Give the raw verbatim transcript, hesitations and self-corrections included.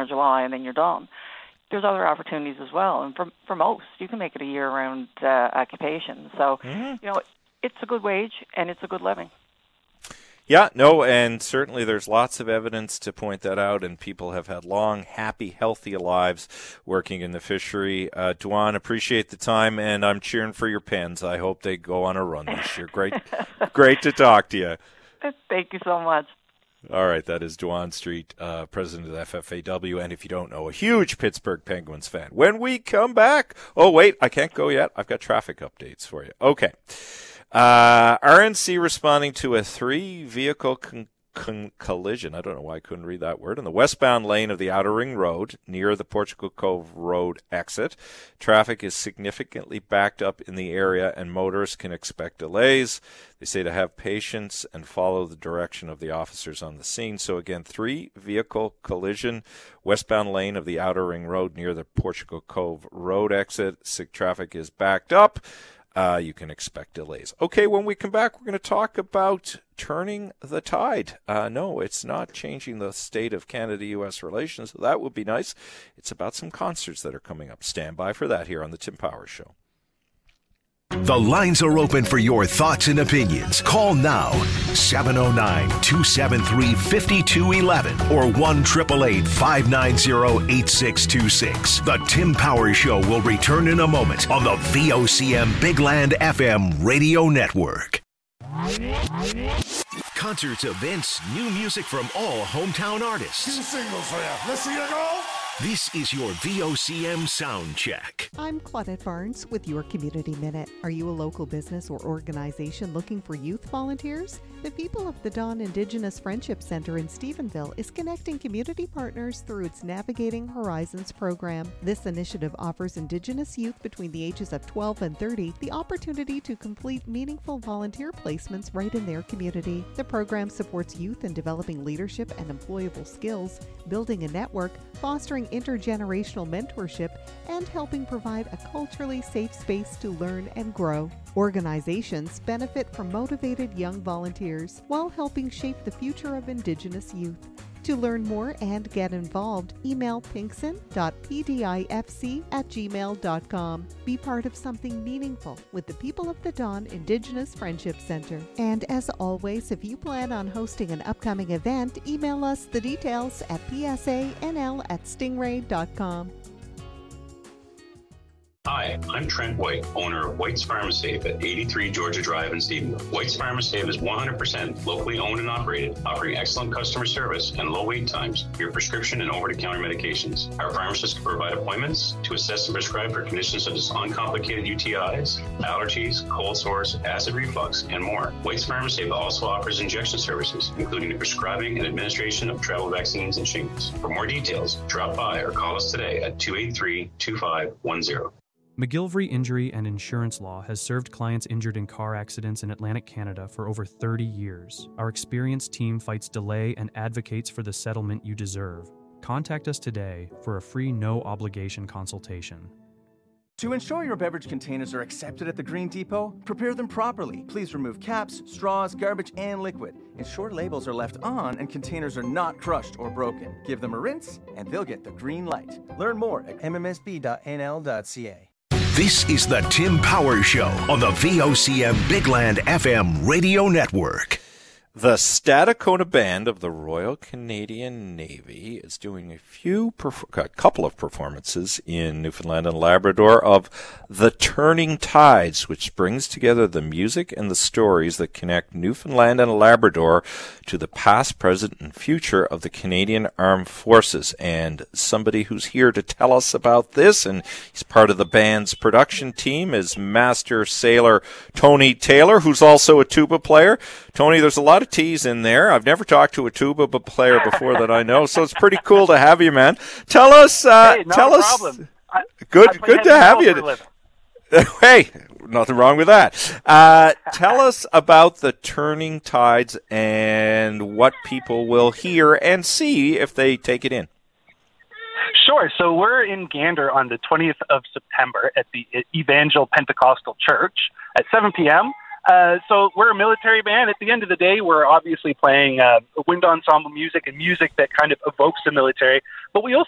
July and then you're done. There's other opportunities as well, and for for most, you can make it a year-round uh, occupation. So, mm-hmm. you know, it's a good wage and it's a good living. Yeah, no, and certainly there's lots of evidence to point that out, and people have had long, happy, healthy lives working in the fishery. Uh, Duan, appreciate the time, and I'm cheering for your pens. I hope they go on a run this year. Great, great to talk to you. Thank you so much. All right, that is Duan Street, uh, president of the F F A W, and if you don't know, a huge Pittsburgh Penguins fan. When we come back, oh, wait, I can't go yet. I've got traffic updates for you. Okay. Uh, R N C responding to a three-vehicle con- con- collision. I don't know why I couldn't read that word. In the westbound lane of the Outer Ring Road near the Portugal Cove Road exit. Traffic is significantly backed up in the area, and motorists can expect delays. They say to have patience and follow the direction of the officers on the scene. So again, three-vehicle collision, westbound lane of the Outer Ring Road near the Portugal Cove Road exit. Sig- traffic is backed up. Uh, you can expect delays. Okay, when we come back, we're going to talk about turning the tide. Uh, no, it's not changing the state of Canada-U S relations. So that would be nice. It's about some concerts that are coming up. Stand by for that here on The Tim Powers Show. The lines are open for your thoughts and opinions. Call now, seven oh nine, two seven three, five two one one or one eight eight eight, five nine zero, eight six two six. The Tim Powers Show will return in a moment on the V O C M Big Land F M Radio Network. Concerts, events, new music from all hometown artists. Two singles for you. Let's see you go. This is your V O C M Sound Check. I'm Claudette Barnes with your Community Minute. Are you a local business or organization looking for youth volunteers? The People of the Dawn Indigenous Friendship Center in Stephenville is connecting community partners through its Navigating Horizons program. This initiative offers Indigenous youth between the ages of twelve and thirty the opportunity to complete meaningful volunteer placements right in their community. The program supports youth in developing leadership and employable skills, building a network, fostering intergenerational mentorship, and helping provide a culturally safe space to learn and grow. Organizations benefit from motivated young volunteers while helping shape the future of Indigenous youth. To learn more and get involved, email pinkson dot p d i f c at gmail dot com. Be part of something meaningful with the People of the Dawn Indigenous Friendship Center. And as always, if you plan on hosting an upcoming event, email us the details at p s a n l at stingray dot com. Hi, I'm Trent White, owner of White's Pharmasafe at eighty-three Georgia Drive in Stephenville. White's Pharmasafe is one hundred percent locally owned and operated, offering excellent customer service and low wait times for your prescription and over-the-counter medications. Our pharmacists can provide appointments to assess and prescribe for conditions such as uncomplicated U T Is, allergies, cold sores, acid reflux, and more. White's Pharmasafe also offers injection services, including the prescribing and administration of travel vaccines and shingles. For more details, drop by or call us today at two eight three, two five one zero. McGillivray Injury and Insurance Law has served clients injured in car accidents in Atlantic Canada for over thirty years. Our experienced team fights delay and advocates for the settlement you deserve. Contact us today for a free no-obligation consultation. To ensure your beverage containers are accepted at the Green Depot, prepare them properly. Please remove caps, straws, garbage, and liquid. Ensure labels are left on and containers are not crushed or broken. Give them a rinse and they'll get the green light. Learn more at m m s b dot n l dot c a. This is the Tim Powers Show on the V O C M Big Land F M Radio Network. The Stadacona Band of the Royal Canadian Navy is doing a few, perf- a couple of performances in Newfoundland and Labrador of The Turning Tides, which brings together the music and the stories that connect Newfoundland and Labrador to the past, present, and future of the Canadian Armed Forces. And somebody who's here to tell us about this, and he's part of the band's production team, is Master Sailor Tony Taylor, who's also a tuba player. Tony, there's a lot of T's in there. I've never talked to a tuba player before that I know, so it's pretty cool to have you, man. Tell us, uh, hey, tell us. Problem. I, good, I good to have you. Hey, nothing wrong with that. Uh, tell us about the Turning Tides and what people will hear and see if they take it in. Sure. So we're in Gander on the twentieth of September at the Evangel Pentecostal Church at seven p.m. Uh, so we're a military band. At the end of the day, we're obviously playing uh, wind ensemble music and music that kind of evokes the military. But we also